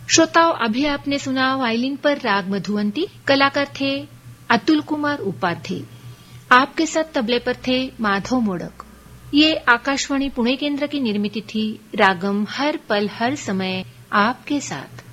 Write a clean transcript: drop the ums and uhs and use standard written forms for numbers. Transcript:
श्रोताओं, अभी आपने सुना वायलिन पर राग मधुवंती। कलाकार थे अतुल कुमार उपाध्ये। आपके साथ तबले पर थे माधव मोडक। ये आकाशवाणी पुणे केंद्र की निर्मित थी रागम हर पल हर समय आपके साथ।